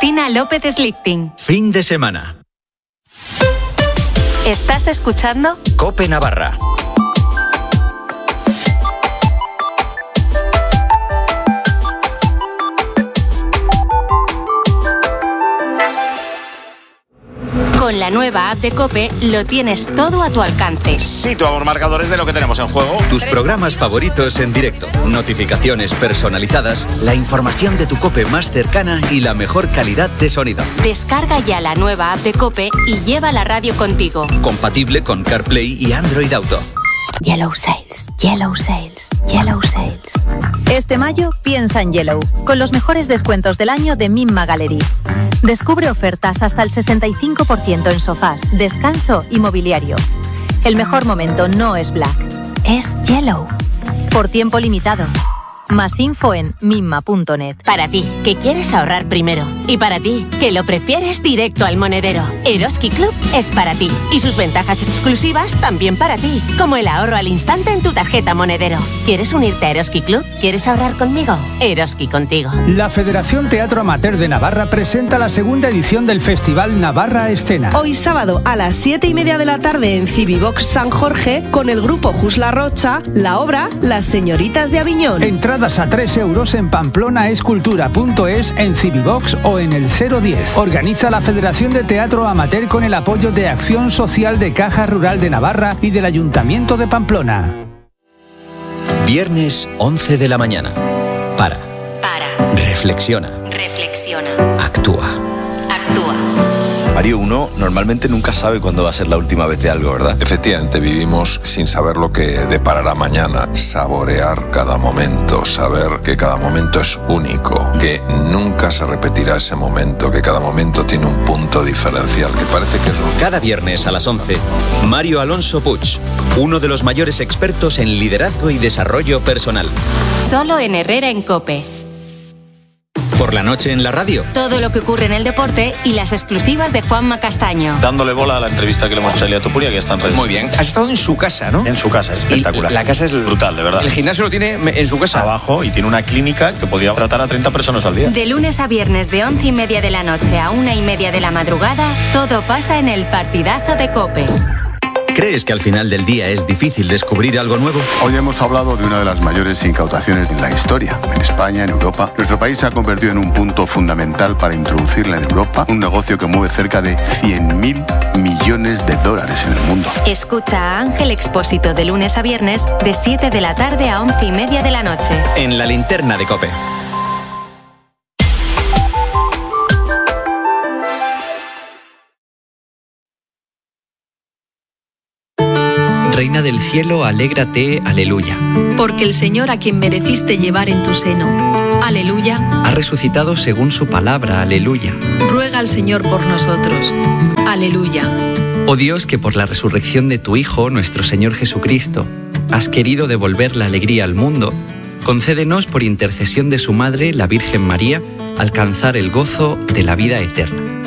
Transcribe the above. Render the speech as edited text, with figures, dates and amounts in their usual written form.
Cristina López Slichting. Fin de semana. ¿Estás escuchando? COPE Navarra. Con la nueva app de COPE lo tienes todo a tu alcance. Situamos marcadores de lo que tenemos en juego. Tus programas favoritos en directo, notificaciones personalizadas, la información de tu COPE más cercana y la mejor calidad de sonido. Descarga ya la nueva app de COPE y lleva la radio contigo. Compatible con CarPlay y Android Auto. Yellow Sales, Yellow Sales, Yellow Sales. Este mayo piensa en Yellow, con los mejores descuentos del año de Mimma Gallery. Descubre ofertas hasta el 65% en sofás, descanso y mobiliario. El mejor momento no es Black, es Yellow. Por tiempo limitado. Más info en mimma.net. Para ti, que quieres ahorrar primero. Y para ti, que lo prefieres directo al monedero. Eroski Club es para ti. Y sus ventajas exclusivas también para ti. Como el ahorro al instante en tu tarjeta monedero. ¿Quieres unirte a Eroski Club? ¿Quieres ahorrar conmigo? Eroski contigo. La Federación Teatro Amateur de Navarra presenta la segunda edición del Festival Navarra Escena. Hoy sábado a las 7:30 de la tarde en Civivox San Jorge, con el grupo Jus La Rocha, la obra Las Señoritas de Aviñón. Entradas a 3 euros en pamplonaescultura.es, en Civivox o en el 010. Organiza la Federación de Teatro Amateur con el apoyo de Acción Social de Caja Rural de Navarra y del Ayuntamiento de Pamplona. Viernes 11 de la mañana. Para. Reflexiona. Actúa. Mario, uno normalmente nunca sabe cuándo va a ser la última vez de algo, ¿verdad? Efectivamente, vivimos sin saber lo que deparará mañana. Saborear cada momento, saber que cada momento es único, que nunca se repetirá ese momento, que cada momento tiene un punto diferencial, que parece que es lo... Cada viernes a las 11, Mario Alonso Puig, uno de los mayores expertos en liderazgo y desarrollo personal. Solo en Herrera en COPE. Por la noche en la radio. Todo lo que ocurre en el deporte y las exclusivas de Juanma Castaño. Dándole bola a la entrevista que le hemos hecho a Elia Topuria, que está en redes. Muy bien. Has estado en su casa, ¿no? En su casa, es espectacular. Y la casa es brutal, de verdad. El gimnasio lo tiene en su casa. Abajo, y tiene una clínica que podría tratar a 30 personas al día. De lunes a viernes de 11:30 de la noche a 1:30 de la madrugada, todo pasa en el partidazo de COPE. ¿Crees que al final del día es difícil descubrir algo nuevo? Hoy hemos hablado de una de las mayores incautaciones en la historia. En España, en Europa, nuestro país se ha convertido en un punto fundamental para introducirla en Europa, un negocio que mueve cerca de 100.000 millones de dólares en el mundo. Escucha a Ángel Expósito de lunes a viernes de 7 de la tarde a 11:30 de la noche. En la linterna de COPE. Reina del cielo, alégrate, aleluya. Porque el Señor, a quien mereciste llevar en tu seno, aleluya, ha resucitado según su palabra, aleluya. Ruega al Señor por nosotros, aleluya. Oh Dios, que por la resurrección de tu Hijo, nuestro Señor Jesucristo, has querido devolver la alegría al mundo, concédenos por intercesión de su Madre, la Virgen María, alcanzar el gozo de la vida eterna.